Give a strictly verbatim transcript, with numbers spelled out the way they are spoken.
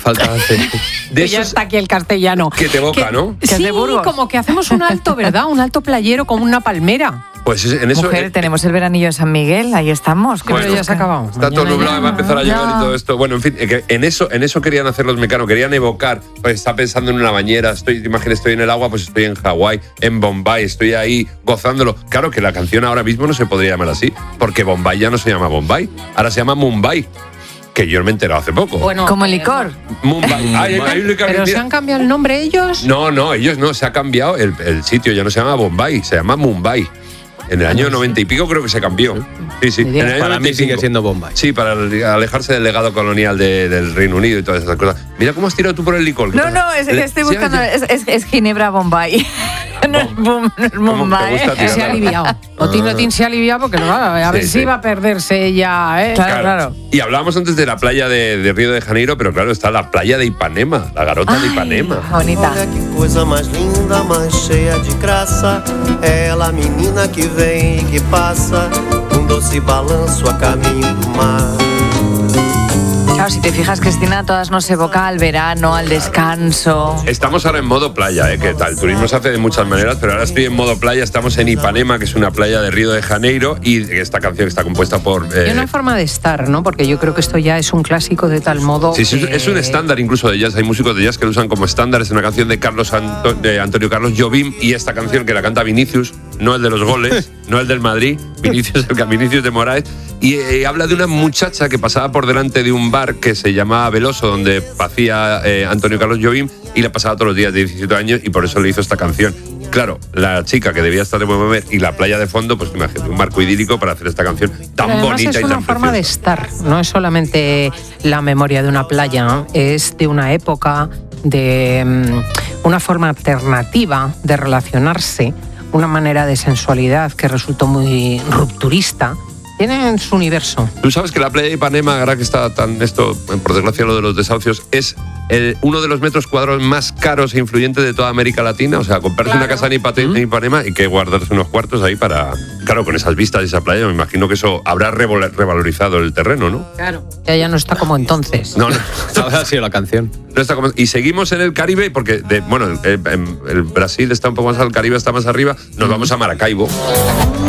falta hacer. De ya está aquí el castellano. Que te evoca, que, ¿no? Sí, de como que hacemos un alto, ¿verdad? Un alto playero como una palmera. Pues en eso... Mujer, eh, tenemos el veranillo de San Miguel, ahí estamos. Bueno, pero ya se ha acabado. Está todo nublado, va a empezar a llover no. y todo esto. Bueno, en fin, en eso, en eso querían hacer los mecanos, querían evocar, pues está pensando en una bañera, estoy, imagínate, estoy en el agua, pues estoy en Hawái, en Bombay, estoy ahí gozándolo. Claro que la canción ahora mismo no se podría llamar así, porque Bombay ya no se llama Bombay, ahora se llama Mumbai. Que yo me he enterado hace poco. Bueno, como el licor. Mumbai. Ay, ay, ay, ¿Pero se han cambiado el nombre ellos? No, no, ellos no, se ha cambiado el, el sitio, ya no se llama Bombay, se llama Mumbai. En el año noventa y pico creo que se cambió. Sí, sí. En el año para mí sigue siendo Bombay. Sí, para alejarse del legado colonial de, del Reino Unido y todas esas cosas. Mira cómo has tirado tú por el licor. No, no, es que estoy buscando. Es, es, es Ginebra Bombay. No es, boom, no es Bombay. ¿Eh? Se ha aliviado. Otinotín se ha aliviado porque no va a ver sí, si sí. va a perderse ella. ¿eh? Claro, claro, claro. Y hablábamos antes de la playa de, de Río de Janeiro, pero claro, está la playa de Ipanema, la garota Ay, de Ipanema. Bonita. Olha que coisa más linda, más cheia de graça. Ela menina que vem e que passa, um doce balanço a caminho do mar. Claro, si te fijas, Cristina, todas nos evoca al verano, al descanso. Estamos ahora en modo playa, ¿eh? Que tal, el turismo se hace de muchas maneras, pero ahora estoy en modo playa. Estamos en Ipanema, que es una playa de Río de Janeiro, y esta canción está compuesta por... Eh... Y una forma de estar, ¿no? Porque yo creo que esto ya es un clásico de tal modo... Sí, sí que... es un estándar incluso de jazz. Hay músicos de jazz que lo usan como estándar. Es una canción de, Carlos Anto... de Antonio Carlos Jobim, y esta canción que la canta Vinicius, no el de los goles, no el del Madrid, Vinicius, el Vinicius de Moraes, y eh, habla de una muchacha que pasaba por delante de un bar que se llamaba Veloso, donde hacía eh, Antonio Carlos Jobim, y la pasaba todos los días de diecisiete años, y por eso le hizo esta canción. Claro, la chica que debía estar de buen beber y la playa de fondo, pues imagínate, un marco idílico para hacer esta canción tan Pero bonita y tan preciosa. Es una forma de estar, no es solamente la memoria de una playa, ¿no? Es de una época, de um, una forma alternativa de relacionarse, una manera de sensualidad que resultó muy rupturista. Tienen su universo. Tú sabes que la playa de Ipanema, ahora que está tan esto, por desgracia lo de los desahucios, es el, uno de los metros cuadrados más caros e influyentes de toda América Latina. O sea, comprarse claro. una casa en Ipanema, ¿Mm? en Ipanema y que guardarse unos cuartos ahí para... Claro, con esas vistas de esa playa, me imagino que eso habrá revalorizado el terreno, ¿no? Claro. Ya, ya no está como entonces. No, no. Ahora ha sido la canción. No está como... Y seguimos en el Caribe, porque, de, bueno, el, el, el Brasil está un poco más al Caribe, está más arriba. Nos vamos a Maracaibo.